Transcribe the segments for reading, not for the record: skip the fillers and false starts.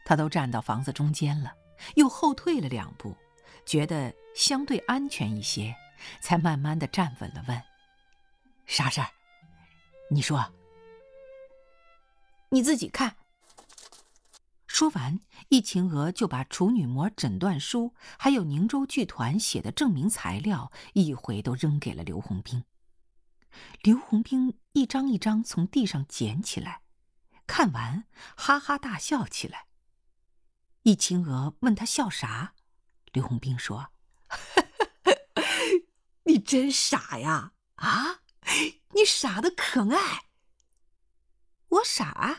他都站到房子中间了，又后退了2步，觉得相对安全一些，才慢慢地站稳了，问：“啥事儿？你说。”“ 你自己看。” 说完，易秦娥就把处女膜诊断书还有宁州剧团写的证明材料一回都扔给了刘洪兵。刘洪兵一张一张从地上捡起来，看完哈哈大笑起来。易秦娥问他笑啥，刘洪兵说：“ 你真傻呀！啊，你傻得可爱。”“ 我傻？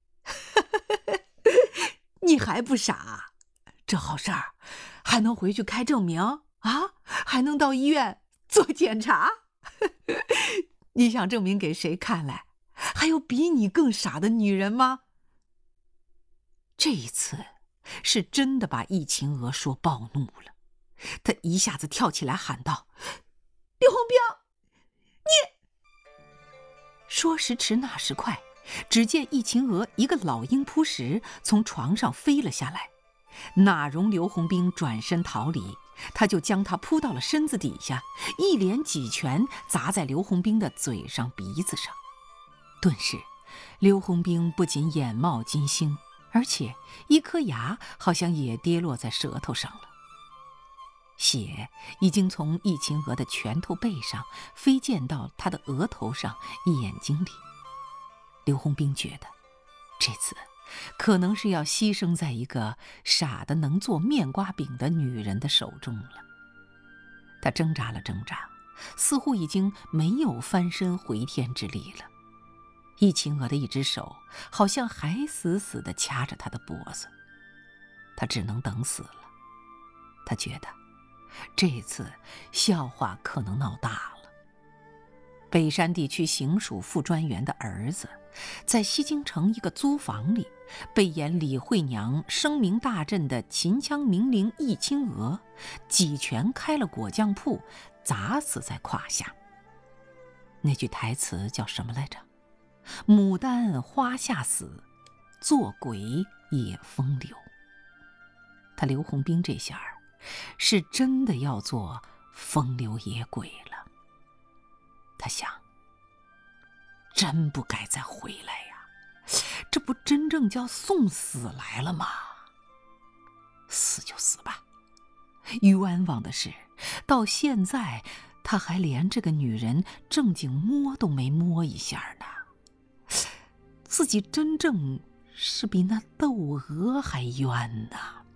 你还不傻？这好事儿还能回去开证明啊？还能到医院做检查？你想证明给谁看来？还有比你更傻的女人吗？” 这一次是真的把易秦娥说暴怒了，他一下子跳起来喊道：“ 刘洪兵，你！” 说时迟那时快，只见易秦娥一个老鹰扑食，从床上飞了下来，哪容刘洪兵转身逃离，他就将他扑到了身子底下，一连几拳砸在刘洪兵的嘴上鼻子上。顿时刘洪兵不仅眼冒金星，而且一颗牙好像也跌落在舌头上了。血已经从易秦娥的拳头背上飞溅到他的额头上、眼睛里。刘洪兵觉得这次可能是要牺牲在一个傻得能做面瓜饼的女人的手中了。他挣扎了挣扎，似乎已经没有翻身回天之力了。易秦娥的一只手好像还死死地掐着他的脖子，他只能等死了。他觉得这次笑话可能闹大了。北山地区行署副专员的儿子，在西京城一个租房里，被演李惠娘声名大振的秦腔名伶易秦娥几拳开了果酱铺，砸死在胯下。那句台词叫什么来着？“牡丹花下死，做鬼也风流。”他刘洪兵这下是真的要做风流野鬼了。他想，真不该再回来呀，这不真正叫送死来了吗？死就死吧，冤枉的是，到现在他还连这个女人正经摸都没摸一下呢。自己真正是比那窦娥还冤呐。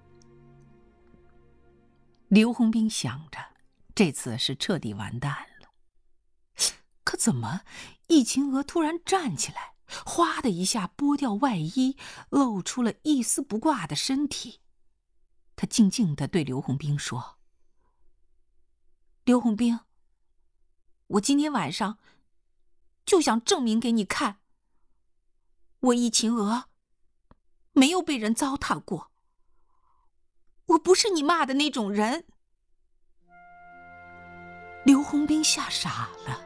刘洪兵想着，这次是彻底完蛋了。可怎么易秦娥突然站起来，哗的一下剥掉外衣，露出了一丝不挂的身体。他静静地对刘洪兵说：“刘洪兵，我今天晚上就想证明给你看，我易秦娥没有被人糟蹋过，我不是你骂的那种人。”刘洪兵吓傻了。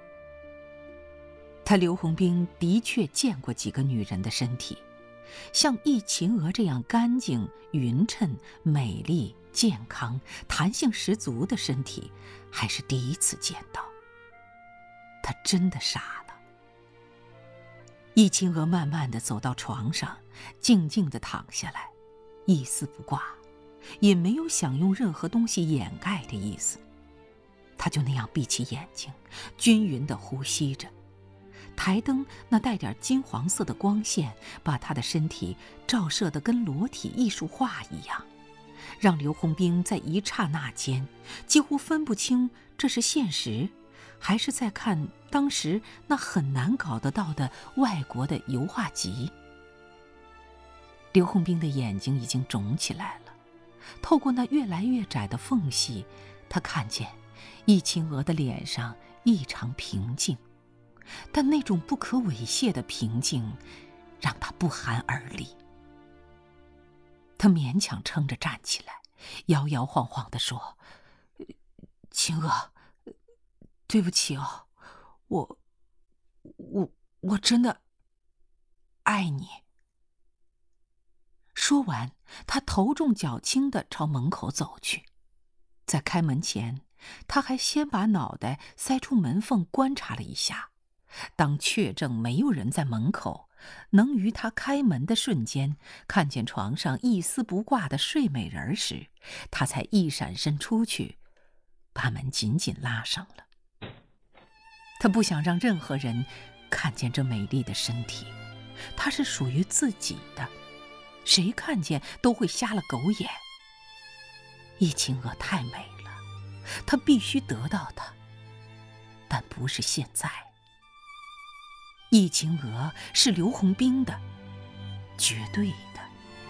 他刘洪兵的确见过几个女人的身体，像易秦娥这样干净、匀称、美丽、健康、弹性十足的身体，还是第一次见到。他真的傻了。易秦娥慢慢地走到床上，静静地躺下来，一丝不挂，也没有想用任何东西掩盖的意思。他就那样闭起眼睛，均匀地呼吸着。台灯那带点金黄色的光线，把他的身体照射得跟裸体艺术画一样，让刘洪兵在一刹那间几乎分不清这是现实，还是在看当时那很难搞得到的外国的油画集。刘洪兵的眼睛已经肿起来了，透过那越来越窄的缝隙，他看见易秦娥的脸上异常平静，但那种不可猥亵的平静让他不寒而栗。他勉强撑着站起来，摇摇晃晃地说：“秦娥，对不起哦，我真的爱你。” 说完，他头重脚轻地朝门口走去。在开门前，他还先把脑袋塞出门缝观察了一下。当确证没有人在门口，能于他开门的瞬间看见床上一丝不挂的睡美人时，他才一闪身出去，把门紧紧拉上了。他不想让任何人看见这美丽的身体，它是属于自己的，谁看见都会瞎了狗眼。易晴娥太美了，他必须得到她，但不是现在。易晴娥是刘洪兵的，绝对的。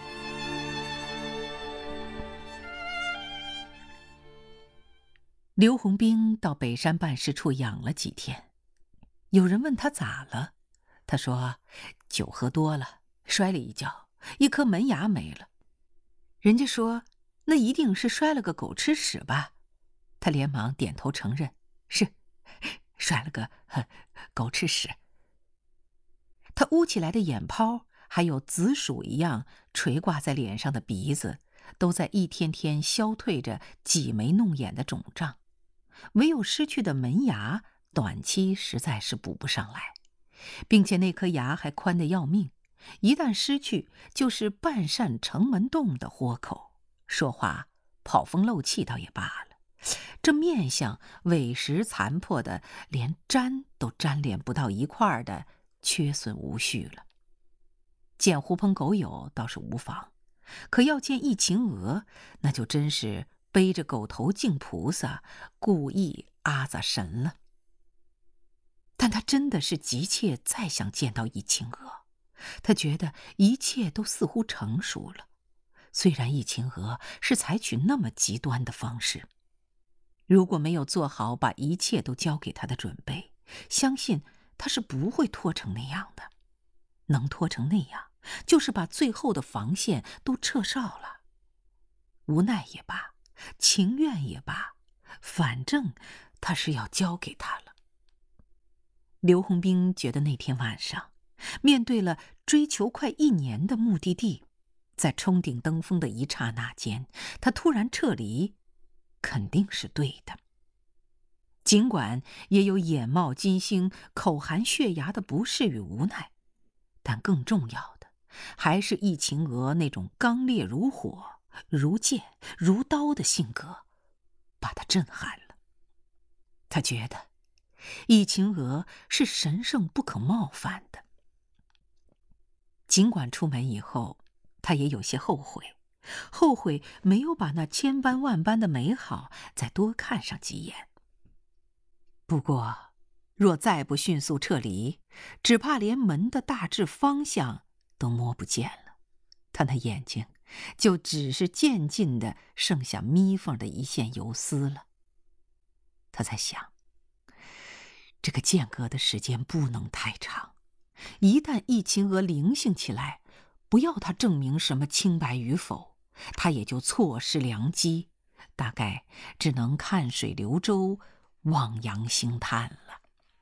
刘洪兵到北山办事处养了几天，有人问他咋了，他说酒喝多了，摔了一跤，一颗门牙没了。人家说那一定是摔了个狗吃屎吧，他连忙点头承认，是摔了个狗吃屎。他捂起来的眼泡，还有紫薯一样垂挂在脸上的鼻子，都在一天天消退着挤眉弄眼的肿胀，唯有失去的门牙短期实在是补不上来，并且那颗牙还宽得要命，一旦失去就是半扇城门洞的豁口，说话跑风漏气倒也罢了，这面相委实残破的连粘都粘连不到一块儿的缺损无序了。见狐朋狗友倒是无妨，可要见易晴娥，那就真是背着狗头敬菩萨，故意阿杂神了。但他真的是急切再想见到易晴娥，他觉得一切都似乎成熟了，虽然易晴娥是采取那么极端的方式，如果没有做好把一切都交给他的准备，相信他是不会拖成那样的。能拖成那样，就是把最后的防线都撤哨了。无奈也罢，情愿也罢，反正他是要交给他了。刘洪兵觉得那天晚上，面对了追求快1年的目的地，在冲顶登峰的一刹那间，他突然撤离，肯定是对的。尽管也有眼冒金星、口含血牙的不适与无奈，但更重要的还是易晴娥那种刚烈如火、如剑如刀的性格，把他震撼了。他觉得易晴娥是神圣不可冒犯的。尽管出门以后，他也有些后悔没有把那千般万般的美好再多看上几眼。不过，若再不迅速撤离，只怕连门的大致方向都摸不见了，他那眼睛就只是渐进的剩下眯缝的一线游丝了。他在想，这个间隔的时间不能太长，一旦易晴娥灵性起来，不要他证明什么清白与否，他也就错失良机，大概只能看水流舟，望洋兴叹了。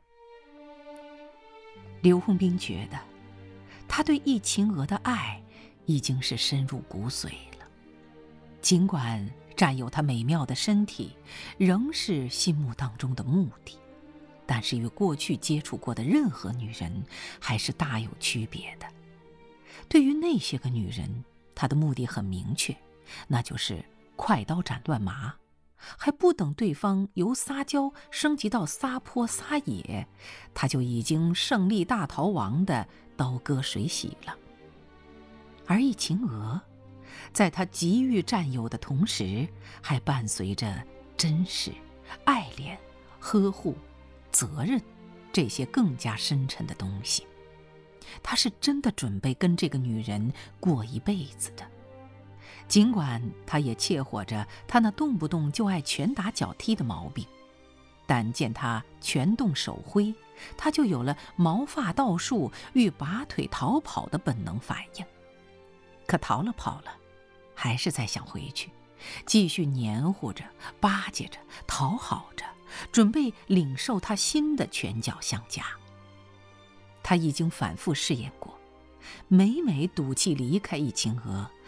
刘洪兵觉得，他对易晴娥的爱已经是深入骨髓了。尽管占有她美妙的身体仍是心目当中的目的，但是与过去接触过的任何女人还是大有区别的。对于那些个女人，他的目的很明确，那就是快刀斩乱麻，还不等对方由撒娇升级到撒泼撒野，他就已经胜利大逃亡的刀割水洗了。而易晴娥，在他急于占有的同时，还伴随着珍视、爱恋、呵护、责任这些更加深沉的东西。他是真的准备跟这个女人过一辈子的。尽管他也切火着他那动不动就爱拳打脚踢的毛病，但见他拳动手挥，他就有了毛发倒竖欲拔腿逃跑的本能反应。可逃了跑了，还是再想回去，继续黏糊着、巴结着、讨好着，准备领受他新的拳脚相加。他已经反复试验过，每赌气离开易晴娥，